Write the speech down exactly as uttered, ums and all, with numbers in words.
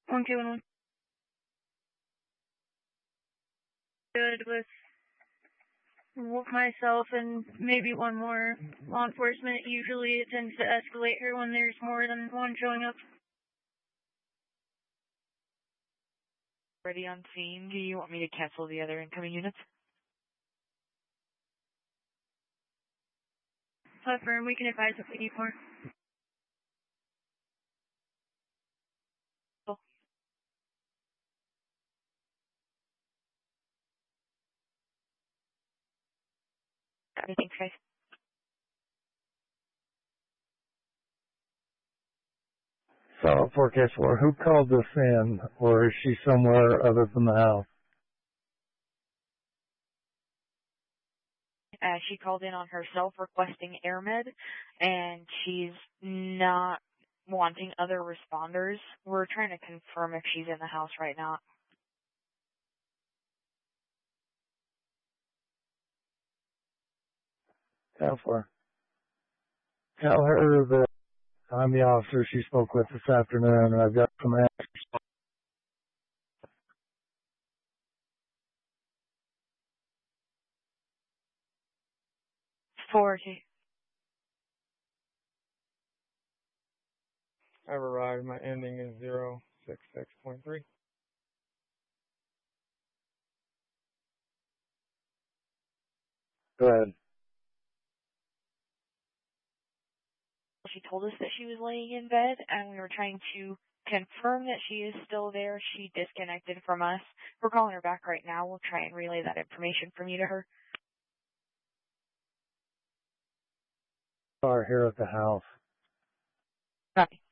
one two one one. Good with myself and maybe one more law enforcement. Usually it tends to escalate here when there's more than one showing up. Ready on scene. Do you want me to cancel the other incoming units? Confirm, we can advise if we need more. Cool. Thanks, guys. So, four K four, who called this in, or is she somewhere other than the house? Uh, she called in on herself requesting AirMed, and she's not wanting other responders. We're trying to confirm if she's in the house right now. Tell her. Tell her that I'm the officer she spoke with this afternoon, and I've got some answers. forty. I've arrived. My ending is zero six six point three. Go ahead. She told us that she was laying in bed, and we were trying to confirm that she is still there. She disconnected from us. We're calling her back right now. We'll try and relay that information from you to her. Are here at the house. Copy.